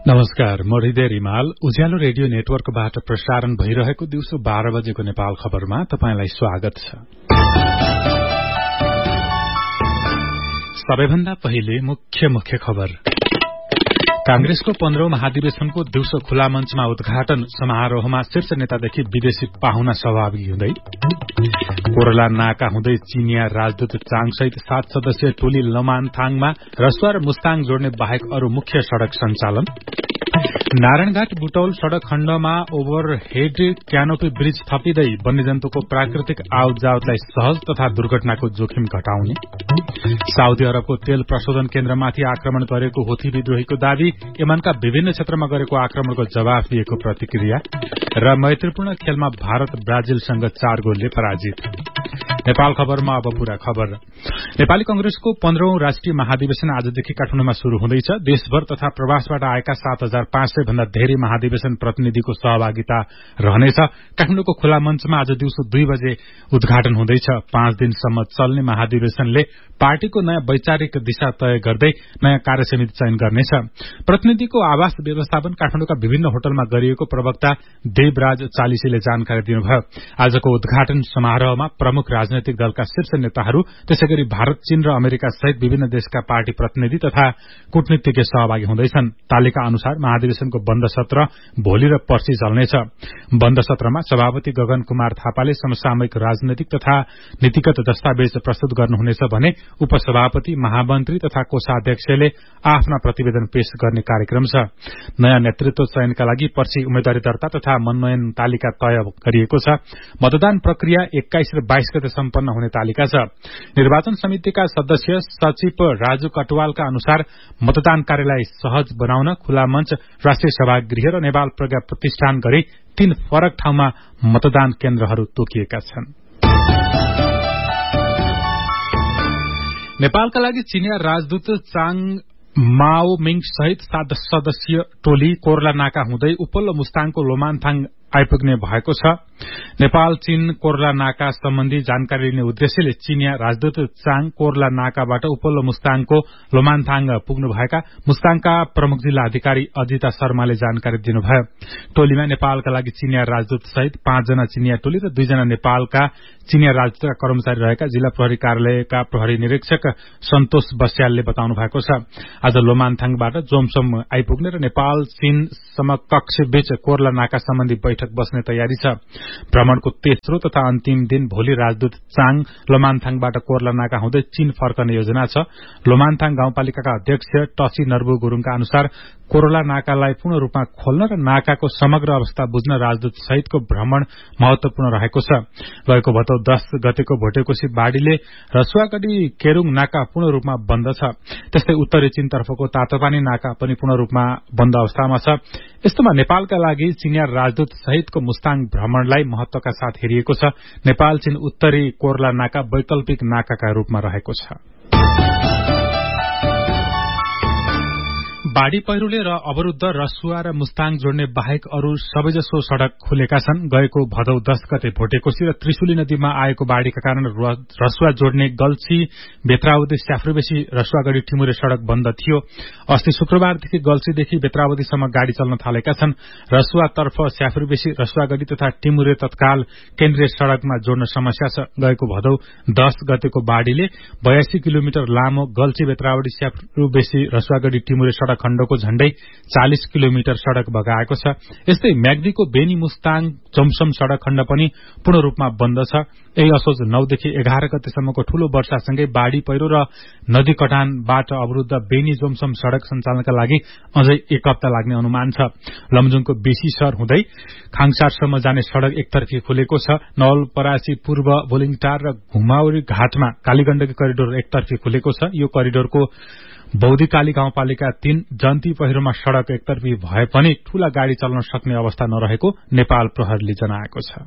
नमस्कार, म हृदय रिमाल। उज्यालो रेडियो नेटवर्कबाट प्रसारण भइरहेको दिउँसो 12 बजेको नेपाल खबरमा तपाईंलाई स्वागत छ। सबैभन्दा पहिले मुख्य खबर। कांग्रेसको 15औं महाधिवेशनको दिउँसो खुला मञ्चमा उद्घाटन समारोहमा शीर्ष नेतादेखि विदेशी पाहुना सहभागी हुँदै, कोरला नाका हुँदै चीनिया राजदूत चाङसहित 7 सदस्यीय टोली लमानथाङमा रसुवा र मुस्ताङ जोड्ने बाहेक अरू मुख्य सड़क सञ्चालन, नारायणघाट बुटौल सड़क खण्डमा ओभरहेड क्यानोपी ब्रिज थपिँदै वन्यजन्तुको प्राकृतिक आवत जावतलाई सहज तथा दुर्घटनाको जोखिम घटाउने, साउदी अरबको तेल प्रशोधन केन्द्रमाथि आक्रमण गरेको हुथी विद्रोहीको दावी, यमनका विभिन्न क्षेत्रमा गरेको आक्रमणको जवाफ दिएको प्रतिक्रिया र मैत्रीपूर्ण खेलमा भारत ब्राजिलसँग 4 गोलले पराजित। नेपाल खबरमा अब पूरा खबर। नेपाली कंग्रेसको 15औं राष्ट्रिय महाधिवेशन आजदेखि काठमाडौँमा शुरू हुँदैछ। देशभर तथा प्रवासबाट आएका 7500 भन्दा धेरै महाधिवेशन प्रतिनिधिको सहभागिता रहनेछ। काठमाडौँको खुला मञ्चमा आज दिउँसो 2 बजे उद्घाटन हुँदैछ। 5 दिनसम्म चल्ने महाधिवेशनले पार्टीको नयाँ वैचारिक दिशा तय गर्दै नयाँ कार्यसमिति चयन गर्नेछ। प्रतिनिधिको आवास व्यवस्थापन काठमाडौँका विभिन्न होटलमा गरिएको प्रवक्ता देवराज चालिसीले जानकारी दिनुभयो। आजको उद्घाटन समारोहमा प्रमुख राजनैतिक दलका शीर्ष नेताहरू, त्यसैगरी भारत, चीन र अमेरिका सहित विभिन्न देशका पार्टी प्रतिनिधि तथा कूटनीतिज्ञ सहभागी हुँदैछन्। तालिका अनुसार महाधिवेशनको बन्द सत्र भोलि र पर्सि चल्नेछ। बन्द सत्रमा सभापति गगन कुमार थापाले समसामयिक राजनैतिक तथा नीतिगत दस्तावेज प्रस्तुत गर्नुहुनेछ भने उपसभापति, महामन्त्री तथा कोषाध्यक्षले आफ्ना प्रतिवेदन पेश गर्ने कार्यक्रम छ। नयाँ नेतृत्व चयनका लागि पर्सि उम्मेद्वारी दर्ता तथा मनोनयन तालिका तय गरिएको छ। मतदान प्रक्रिया 21 र 22 गते सम्पन्न हुने तालिका छ। निर्वाचन समितिका सदस्य सचिव राजु कटवालका अनुसार मतदान कार्यलाई सहज बनाउन खुला मञ्च, राष्ट्रिय सभागृह र नेपाल प्रज्ञा प्रतिष्ठान गरी 3 फरक ठाउँमा मतदान केन्द्रहरू तोकिएका छन्। नेपालका लागि चीनिया राजदूत चाङ माओमिङ सहित 7 सदस्यीय टोली कोरला नाका हुँदै उपल्लो मुस्ताङको लोमानथाङ आइपुग्ने भएको छ। नेपाल चीन कोरला नाका सम्बन्धी जानकारी लिने उद्देश्यले चीनिया राजदूत चाङ कोरला नाकाबाट उपल्लो मुस्ताङको लोमानथाङ पुग्नुभएका मुस्ताङका प्रमुख जिल्ला अधिकारी अजिता शर्माले जानकारी दिनुभयो। टोलीमा नेपालका लागि चीनिया राजदूत सहित 5 जना चीनिया टोली र 2 जना नेपालका चीनिया राजदूतका कर्मचारी रहेका जिल्ला प्रहरी कार्यालयका प्रहरी निरीक्षक सन्तोष बस्यालले बताउनु भएको छ। आज लोमानथाङबाट जोमसोम आइपुग्ने र नेपाल चीन समकक्ष बीच कोरला नाका सम्बन्धी बैठक बस्ने तयारी छ। भ्रमणको तेस्रो तथा अन्तिम दिन भोलि राजदूत चाङ लोमानथाङबाट कोरला नाका हुँदै चीन फर्कने योजना छ। लोमानथाङ गाउँपालिकाका अध्यक्ष टसी नर्बु गुरूङका अनुसार कोरला नाकालाई पूर्ण रूपमा खोल्न र नाकाको समग्र अवस्था बुझ्न राजदूत सहितको भ्रमण महत्वपूर्ण रहेको छ। गएको भदौ 10 गतेको भोटेकोशी बाढ़ीले रसुवागढ़ी केरूङ नाका पूर्ण रूपमा बन्द छ। त्यस्तै उत्तरी चीनतर्फको तातोपानी नाका पनि पूर्ण रूपमा बन्द अवस्थामा छ। यस्तोमा नेपालका लागि चीनिया राजदूत सहितको मुस्ताङ भ्रमणलाई महत्वका साथ हेरिएको छ। नेपाल चीन उत्तरी कोरला नाका वैकल्पिक नाकाका रूपमा रहेको छ। बाढ़ी पहिरोले र अवरुद्ध रसुवा र मुस्ताङ जोड्ने बाहेक अरू सबैजसो सड़क खुलेका छन्। गएको भदौ 10 गते भोटेकोशी र त्रिशुली नदीमा आएको बाढ़ीका कारण रसुवा जोड्ने गल्छी बेत्रावती स्याफ्रेबेसी रसुवागढ़ी टिमुरे सड़क बन्द थियो। अस्ति शुक्रबारदेखि गल्छीदेखि बेत्रावतीसम्म गाड़ी चल्न थालेका छन्। रसुवातर्फ स्याफ्रेबेसी रसुवागढ़ी तथा टिमुरे तत्काल केन्द्रीय सड़कमा जोड्न समस्या छ। गएको भदौ 10 गतेको बाढ़ीले 82 किलोमिटर लामो गल्छी बेत्रावती स्याफ्रेबेसी रसुवागढ़ी टिमुरे सड़क खण्डको झण्डै 40 किलोमिटर सड़क बगाएको छ। यस्तै म्याग्दीको बेनी मुस्ताङ चम्सम सड़क खण्ड पनि पूर्ण रूपमा बन्द छ। यही असोज 9 देखि 11 गतेसम्मको ठूलो वर्षासँगै बाढ़ी पहिरो र नदी कटानबाट अवरुद्ध बेनी जोमसम सड़क सञ्चालनका लागि अझै 1 हप्ता लाग्ने अनुमान छ। लमजुङको बेसीसर हुँदै खाङसारसम्म जाने सड़क एकतर्फी खुलेको छ। नवलपरासी पूर्व बोलिङटार र घुमाउरी घाटमा कालीगण्डकी करिडोर एकतर्फी खुलेको छ। यो करिडोरको बौद्धकाली गाउँपालिका 3 जन्ती पहिरोमा सड़क एकतर्फी भए पनि ठूला गाड़ी चल्न सक्ने अवस्था नरहेको नेपाल प्रहरीले जनाएको छ।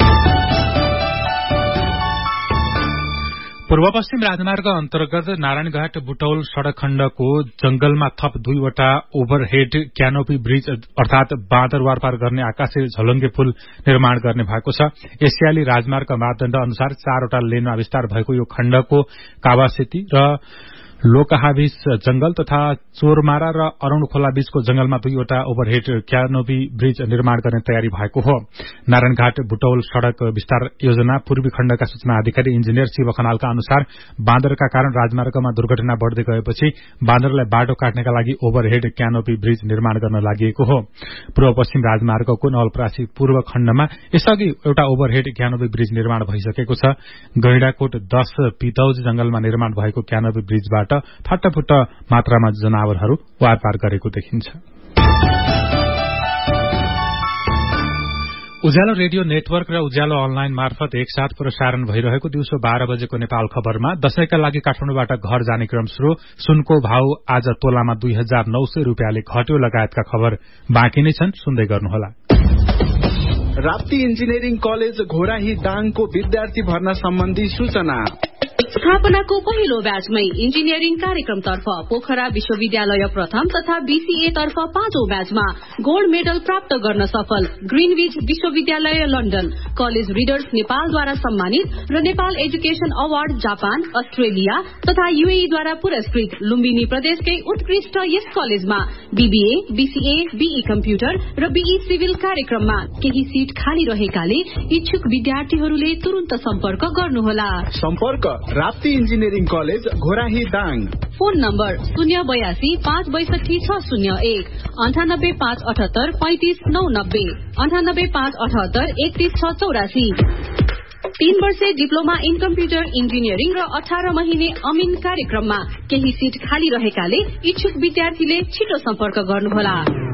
पूर्व पश्चिम राजमार्ग अन्तर्गत नारायणघाट बुटौल सड़क खण्डको जंगलमा थप 2 वटा ओभरहेड क्यानोपी ब्रिज अर्थात बाँदर वारपार गर्ने आकाशे झलङ्गे पुल निर्माण गर्ने भएको छ। एसियाली राजमार्ग मापदण्ड अनुसार 4 वटा लेनमा विस्तार भएको यो खण्डको कावासेती र लोकहाभिस जंगल तथा चोरमारा र अरूण खोला बीचको जंगलमा 2वटा ओभरहेड क्यानोपी ब्रिज निर्माण गर्ने तयारी भएको हो। नारायणघाट बुटौल सड़क विस्तार योजना पूर्वी खण्डका सूचना अधिकारी इन्जिनियर शिव खनालका अनुसार बाँदरका कारण राजमार्गमा दुर्घटना बढ़दै गएपछि बाँदरलाई बाटो काट्नका लागि ओभरहेड क्यानोपी ब्रिज निर्माण गर्न लागि हो। पूर्व पश्चिम राजमार्गको नवलपरासी पूर्व खण्डमा यसअघि एउटा ओभरहेड क्यानोपी ब्रिज निर्माण भइसकेको छ। गैंडाकोट 10 पितौज जंगलमा निर्माण भएको क्यानोपी ब्रिजबाट फाटाफुट्टा मात्रामा जनावरहरू वारपार गरेको देखिन्छ। उज्यालो रेडियो नेटवर्क र उज्यालो अनलाइन मार्फत एकसाथ प्रसारण भइरहेको दिउँसो 12 बजेको नेपाल खबरमा दशैंका लागि काठमाडौँबाट घर जाने क्रम शुरू। सुनको भाव आज तोलामा 2900 रुपियाँले घट्यो लगायतका खबर बाँकी नै छन्, सुन्दै गर्नुहोला। राप्ती इन्जिनियरिङ कलेज घोराही दाङको विद्यार्थी भर्ना सम्बन्धी सूचना। स्थापनाको पहिलो ब्याचमै इन्जिनियरिङ कार्यक्रमतर्फ पोखरा विश्वविद्यालय प्रथम तथा बीसीए तर्फ 5औं ब्याचमा गोल्ड मेडल प्राप्त गर्न सफल ग्रीनविच विश्वविद्यालय लन्डन, कलेज रिडर्स नेपालद्वारा सम्मानित र Nepal education award Japan, Australia तथा यूएईद्वारा पुरस्कृत लुम्बिनी प्रदेशकै उत्कृष्ट यस कलेजमा बीबीए, बीसीए, बीई कम्प्युटर र बीई सिभिल कार्यक्रममा केही सीट खाली रहेकाले इच्छुक विद्यार्थीहरूले तुरुन्त सम्पर्क गर्नुहोला। सम्पर्क Rapti engineering college Ghorahi Dang. Phone number 082 562 601 98 578 35 990 98 578 31 684। 3 वर्षे डिप्लोमा इन कम्प्युटर इन्जिनियरिङ र 18 महिने अमिन कार्यक्रममा केही सीट खाली रहेकाले इच्छुक विद्यार्थीले छिटो सम्पर्क गर्नुहोला।